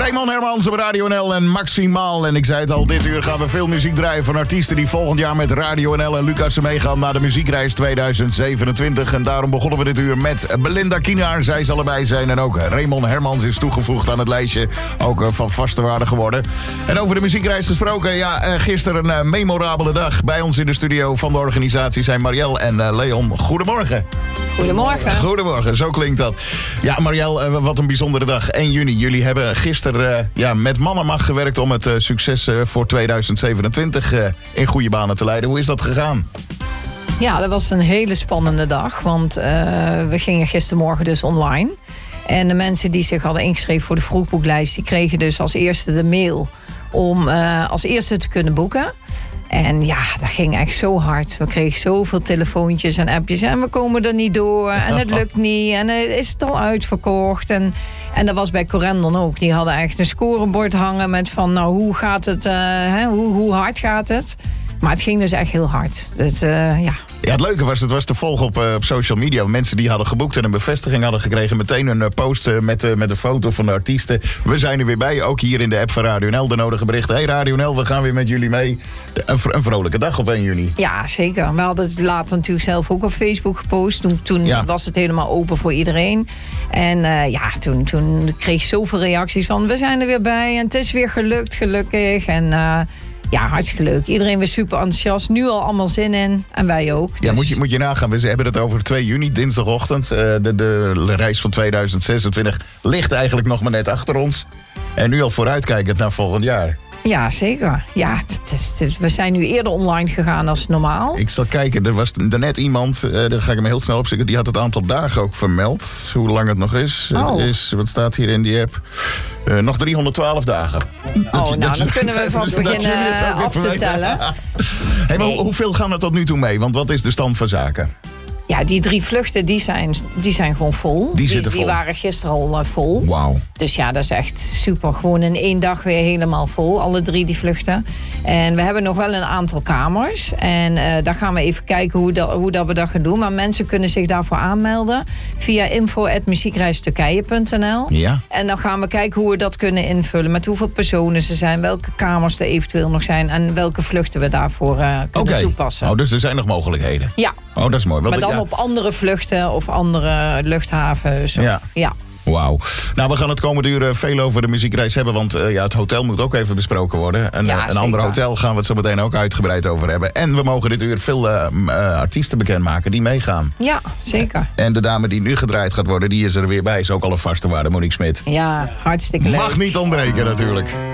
Raymond Hermans op Radio NL en Maximaal. En ik zei het al, dit uur gaan we veel muziek draaien van artiesten die volgend jaar met Radio NL en Lucas meegaan naar de muziekreis 2027. En daarom begonnen we dit uur met Belinda Kienaar. Zij zal erbij zijn en ook Raymond Hermans is toegevoegd aan het lijstje. Ook van vaste waarde geworden. En over de muziekreis gesproken, gisteren een memorabele dag. Bij ons in de studio van de organisatie zijn Marielle en Leon. Goedemorgen. Goedemorgen. Goedemorgen, zo klinkt dat. Ja, Marielle, wat een bijzondere dag. 1 juni, jullie hebben gisteren met man en macht gewerkt om het succes voor 2027 in goede banen te leiden. Hoe is dat gegaan? Ja, dat was een hele spannende dag, want we gingen gistermorgen dus online. En de mensen die zich hadden ingeschreven voor de vroegboeklijst, die kregen dus als eerste de mail om als eerste te kunnen boeken. En ja, dat ging echt zo hard. We kregen zoveel telefoontjes en appjes. En we komen er niet door. En het lukt niet. En is het al uitverkocht. En dat was bij Corendon ook. Die hadden echt een scorebord hangen met van... nou, hoe gaat het? Hoe hard gaat het? Maar het ging dus echt heel hard. Ja, het leuke was, het was te volgen op social media. Mensen die hadden geboekt en een bevestiging hadden gekregen. Meteen een post met een foto van de artiesten. We zijn er weer bij, ook hier in de app van Radio NL. De nodige berichten. Hey Radio NL, we gaan weer met jullie mee. Een vrolijke dag op 1 juni. Ja, zeker. We hadden het later natuurlijk zelf ook op Facebook gepost. Toen was het helemaal open voor iedereen. En toen kreeg je zoveel reacties van... we zijn er weer bij en het is weer gelukt, gelukkig. En... ja, hartstikke leuk. Iedereen weer super enthousiast. Nu al allemaal zin in. En wij ook. Dus... Ja, moet je nagaan. We hebben het over 2 juni, dinsdagochtend. De reis van 2026 ligt eigenlijk nog maar net achter ons. En nu al vooruitkijkend naar volgend jaar. Ja, zeker. Ja, we zijn nu eerder online gegaan als normaal. Ik zal kijken, er was daarnet iemand, daar ga ik hem heel snel opzoeken, die had het aantal dagen ook vermeld. Hoe lang het nog is. Oh. Het is, wat staat hier in die app? Nog 312 dagen. Dan kunnen we vast beginnen af te tellen. Hey, maar hoeveel gaan er tot nu toe mee? Want wat is de stand van zaken? Ja, die 3 vluchten, die zijn gewoon vol. Die waren gisteren al vol. Wauw. Dus ja, dat is echt super. Gewoon in 1 dag weer helemaal vol. Alle 3 die vluchten. En we hebben nog wel een aantal kamers. En daar gaan we even kijken hoe dat we dat gaan doen. Maar mensen kunnen zich daarvoor aanmelden via info@muziekreisturkije.nl. Ja. En dan gaan we kijken hoe we dat kunnen invullen. Met hoeveel personen ze zijn, welke kamers er eventueel nog zijn... en welke vluchten we daarvoor kunnen toepassen. Oh, dus er zijn nog mogelijkheden? Ja. Oh, dat is mooi. Maar dan op andere vluchten of andere luchthavens. Ja. Wauw. Nou, we gaan het komende uur veel over de muziekreis hebben. Want het hotel moet ook even besproken worden. Een ander hotel gaan we het zo meteen ook uitgebreid over hebben. En we mogen dit uur veel artiesten bekendmaken die meegaan. Ja, zeker. En de dame die nu gedraaid gaat worden, die is er weer bij. Is ook al een vaste waarde, Monique Smit. Ja, hartstikke leuk. Mag niet ontbreken natuurlijk.